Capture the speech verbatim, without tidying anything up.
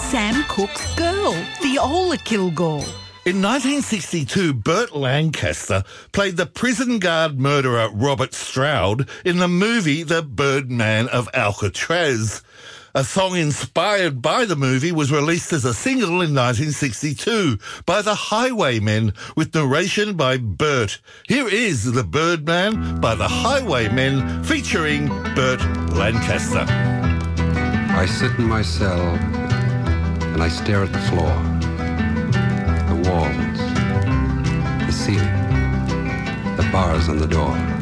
Sam Cooke's girl, Viola Kilgore. In nineteen sixty-two, Burt Lancaster played the prison guard murderer Robert Stroud in the movie The Birdman of Alcatraz. A song inspired by the movie was released as a single in nineteen sixty-two by the Highwaymen with narration by Burt. Here is The Birdman by the Highwaymen featuring Burt Lancaster. I sit in my cell and I stare at the floor, the walls, the ceiling, the bars on the door.